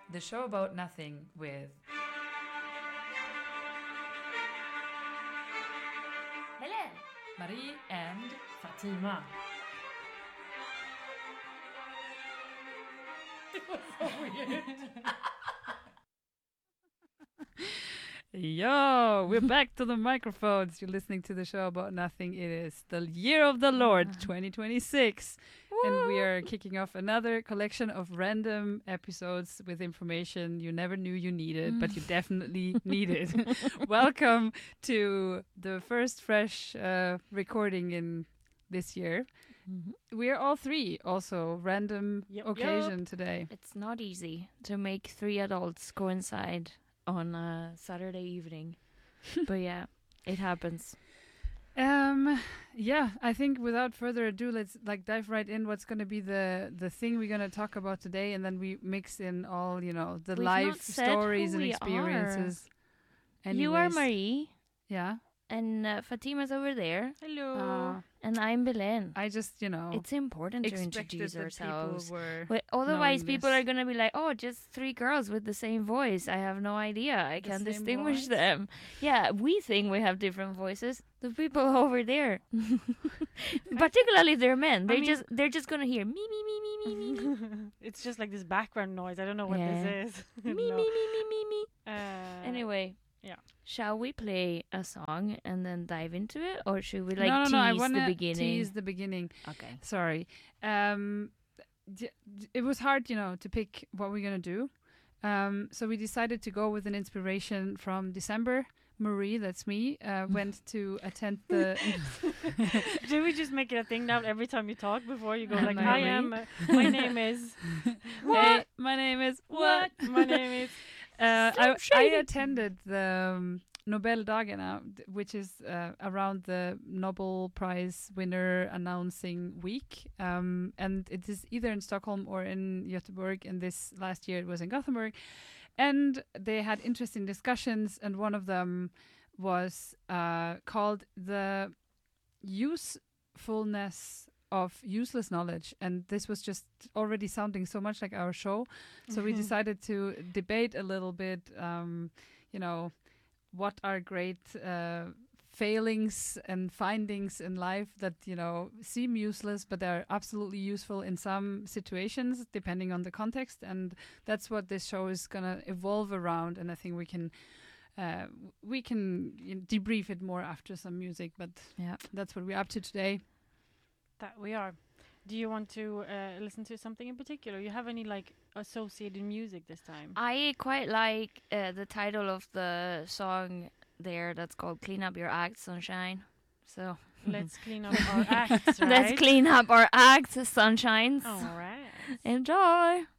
The show about nothing with Helen, Marie and Fatima. It was so weird. Yo, we're back to the microphones. You're listening to the show about nothing. It is the year of the Lord 2026. And we are kicking off another collection of random episodes with information you never knew you needed, but you definitely needed. Welcome to the first fresh recording in this year. We are all three also random occasion today. it's not easy to make three adults coincide on a Saturday evening. But yeah, it happens. Yeah, I think without further ado, let's dive right in. What's going to be the thing we're going to talk about today, and then we mix in all the We've life not said stories who and we experiences. You are Anyways, Marie, Yeah. and Fatima's over there, Hello. and I'm Belen. I just It's important to expected introduce that ourselves. people were. But otherwise, knowing people this. are going to be like, oh, just three girls with the same voice. I have no idea. I The can't same distinguish voice? them. Yeah, we think we have different voices. The people over there, particularly they're men, they're just going to hear me, me, me, me, me, me, me. It's just like this background noise. I don't know what Yeah. this is. me, No. me, me, me, me, me. Anyway. Anyway, yeah. shall we play a song and then dive into it, or should we no, I tease want the to beginning? tease the beginning. Okay. Sorry. It was hard, to pick what we're going to do. So we decided to go with an inspiration from December. Marie, that's me, went to attend the... Should we just make it a thing now every time you talk before you go like, Marie. I am, my name is... Hey, my name is... What? My name is... I attended the Nobeldagarna, which is around the Nobel Prize winner announcing week. And it is either in Stockholm or in Göteborg. And this last year it was in Gothenburg. And they had interesting discussions. And one of them was called the usefulness of useless knowledge, and this was just already sounding so much like our show, so we decided to debate a little bit what are great failings and findings in life that seem useless but are absolutely useful in some situations depending on the context, and that's what this show is gonna evolve around. And I think we can debrief it more after some music, but Yeah. that's what we're up to today. That we are. Do you want to listen to something in particular? You have any associated music this time? I quite like the title of the song there that's called Clean Up Your Act, Sunshine. So Let's clean up our acts, right? let's clean up our act, Sunshines. All right. Enjoy.